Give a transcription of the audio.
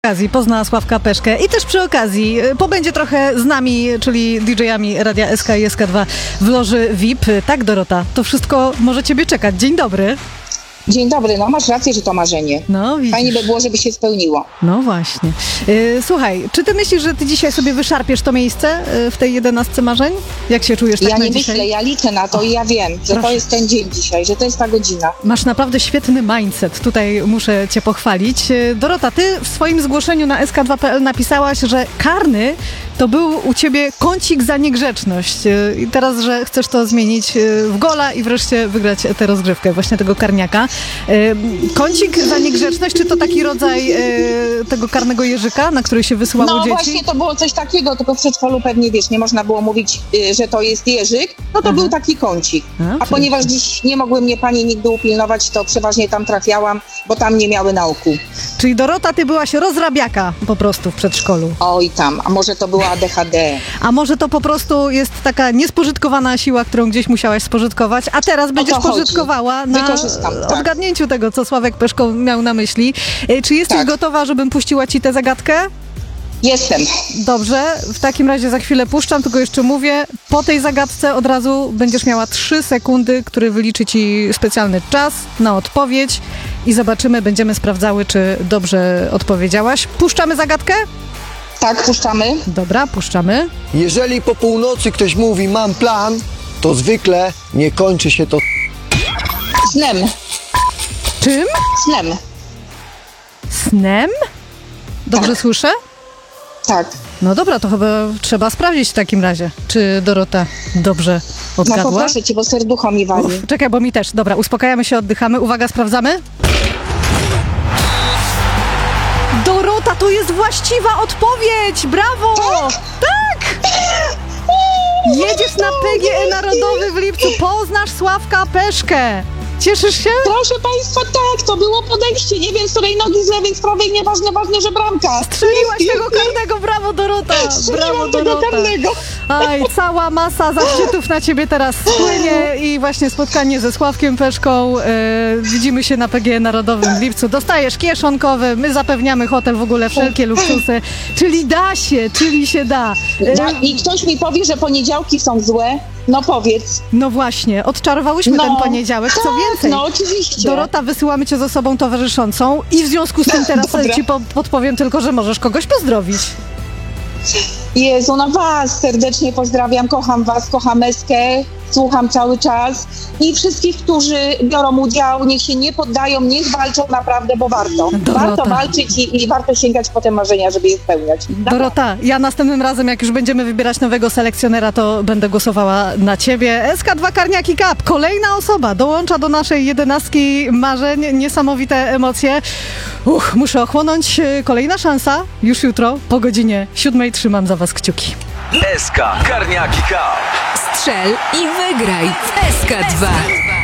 Okazji pozna Sławka Peszkę i też przy okazji pobędzie trochę z nami, czyli DJ-ami Radia SK i SK2 w loży VIP. Tak, Dorota, to wszystko może ciebie czekać. Dzień dobry. Dzień dobry, no masz rację, że to marzenie. No, widzisz. Fajnie by było, żeby się spełniło. No właśnie. Słuchaj, czy ty myślisz, że ty dzisiaj sobie wyszarpiesz to miejsce w tej 11 marzeń? Jak się czujesz tak Ja na nie dzisiaj? myślę, ja liczę na to i ja wiem, że Proszę. to jest ten dzień dzisiaj, że to jest ta godzina. Masz naprawdę świetny mindset. Tutaj muszę cię pochwalić. Dorota, ty w swoim zgłoszeniu na sk2.pl napisałaś, że karny to był u ciebie kącik za niegrzeczność. I teraz, że chcesz to zmienić w gola i wreszcie wygrać tę rozgrywkę, właśnie tego karniaka. Kącik za niegrzeczność, czy to taki rodzaj tego karnego jeżyka, na który się wysyłało dzieci? No właśnie to było coś takiego, tylko w przedszkolu pewnie, wiesz, nie można było mówić, że to jest jeżyk, no to był taki kącik. A ponieważ dziś nie mogły mnie panie nigdy upilnować, to przeważnie tam trafiałam, bo tam nie miały na oku. Czyli Dorota, ty byłaś rozrabiaka po prostu w przedszkolu. Oj tam, a może to była ADHD. A może to po prostu jest taka niespożytkowana siła, którą gdzieś musiałaś spożytkować, a teraz będziesz to chodzi. pożytkowała na Wykorzystam, tak. odgadnięciu tego, co Sławek Peszko miał na myśli. Czy jesteś Tak. gotowa, żebym puściła ci tę zagadkę? Jestem. Dobrze, w takim razie za chwilę puszczam, tylko jeszcze mówię, po tej zagadce od razu będziesz miała 3 sekundy, który wyliczy ci specjalny czas na odpowiedź i zobaczymy, będziemy sprawdzały, czy dobrze odpowiedziałaś. Puszczamy zagadkę? Tak, puszczamy. Dobra, puszczamy. Jeżeli po północy ktoś mówi mam plan, to zwykle nie kończy się to Snem. Czym? Snem. Snem? Dobrze Tak. słyszę? Tak. No dobra, to chyba trzeba sprawdzić w takim razie, czy Dorota dobrze No odgadła. poproszę cię, bo serducho mi wali. Czekaj, bo mi też. Dobra, uspokajamy się, oddychamy. Uwaga, sprawdzamy. Dorota, to jest właściwa odpowiedź! Brawo! Tak! Jedziesz na PGE Narodowy w lipcu, poznasz Sławka Peszkę. Cieszysz się? Proszę państwa, tak, to było podejście. Nie wiem, z której nogi, z lewej, z prawej, nieważne, ważne, że bramka. Strzeliłaś tego karnego, brawo Dorota! Brawo Strzeliłam tego Dorota! karnego. Aj, cała masa zaszczytów na ciebie teraz spłynie i właśnie spotkanie ze Sławkiem Peszką. Widzimy się na PGE Narodowym w lipcu. Dostajesz kieszonkowe, my zapewniamy hotel, w ogóle wszelkie luksusy. Czyli da się, czyli się da. I ktoś mi powie, że poniedziałki są złe. No powiedz. No właśnie, odczarowałyśmy ten poniedziałek. Co więcej, No oczywiście. Dorota, wysyłamy cię z osobą towarzyszącą i w związku z tym teraz Dobra. ci podpowiem tylko, że możesz kogoś pozdrowić. Jezu, no was serdecznie pozdrawiam, kocham was, kocham Eskę, słucham cały czas i wszystkich, którzy biorą udział, niech się nie poddają, niech walczą naprawdę, bo warto. Dorota. Warto walczyć i warto sięgać po te marzenia, żeby je spełniać. Dorota, ja następnym razem, jak już będziemy wybierać nowego selekcjonera, to będę głosowała na ciebie. SK2 Karniaki Cup, kolejna osoba dołącza do naszej 11 marzeń. Niesamowite emocje. Muszę ochłonąć. Kolejna szansa już jutro po godzinie 7. Trzymam za was kciuki. SK Karniaki Cup. Strzel i wygraj w SK2.